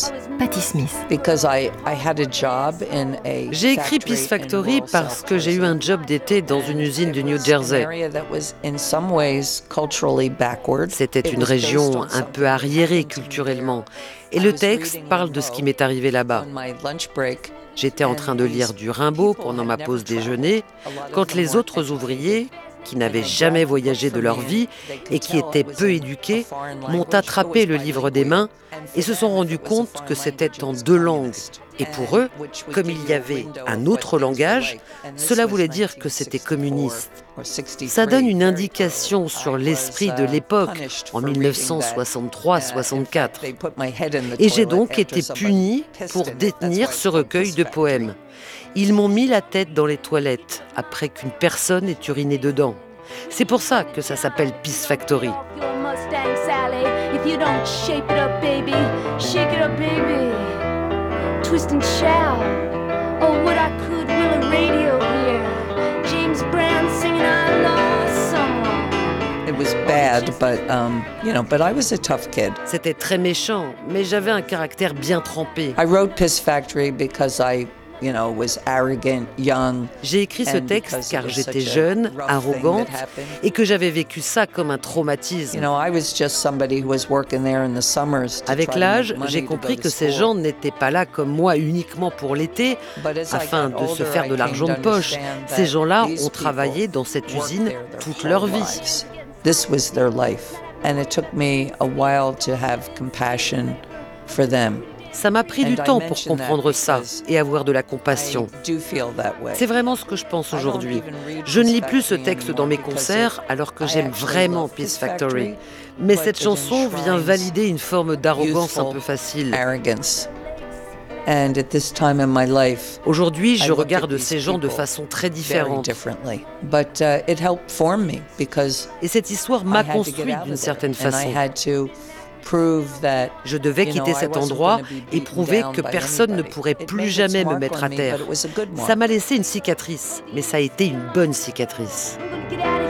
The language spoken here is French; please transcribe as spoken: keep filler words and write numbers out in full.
Patty Smith. J'ai écrit Peace Factory parce que j'ai eu un job d'été dans une usine du New Jersey. C'était une région un peu arriérée culturellement. Et le texte parle de ce qui m'est arrivé là-bas. J'étais en train de lire du Rimbaud pendant ma pause déjeuner quand les autres ouvriers, qui n'avaient jamais voyagé de leur vie et qui étaient peu éduqués, m'ont attrapé le livre des mains et se sont rendus compte que c'était en deux langues. Et pour eux, comme il y avait un autre langage, cela voulait dire que c'était communiste. Ça donne une indication sur l'esprit de l'époque, en dix-neuf cent soixante-trois soixante-quatre. Et j'ai donc été puni pour détenir ce recueil de poèmes. Ils m'ont mis la tête dans les toilettes après qu'une personne ait uriné dedans. C'est pour ça que ça s'appelle Peace Factory. C'était très méchant, mais j'avais un caractère bien trempé. I wrote Peace Factory because I You know, was arrogant, young. J'ai écrit ce texte car j'étais jeune, arrogante, et que j'avais vécu ça comme un traumatisme. Avec l'âge, j'ai compris que ces gens n'étaient pas là comme moi uniquement pour l'été, afin de se faire de l'argent de poche. Ces gens-là ont travaillé dans cette usine toute leur vie. This was their life, and it took me a while to have compassion for them. Ça m'a pris du temps pour comprendre ça et avoir de la compassion. C'est vraiment ce que je pense aujourd'hui. Je ne lis plus ce texte dans mes concerts alors que j'aime vraiment Peace Factory. Mais cette chanson vient valider une forme d'arrogance un peu facile. Aujourd'hui, je regarde ces gens de façon très différente. Et cette histoire m'a construit d'une certaine façon. Je devais quitter cet endroit et prouver que personne ne pourrait plus jamais me mettre à terre. Ça m'a laissé une cicatrice, mais ça a été une bonne cicatrice.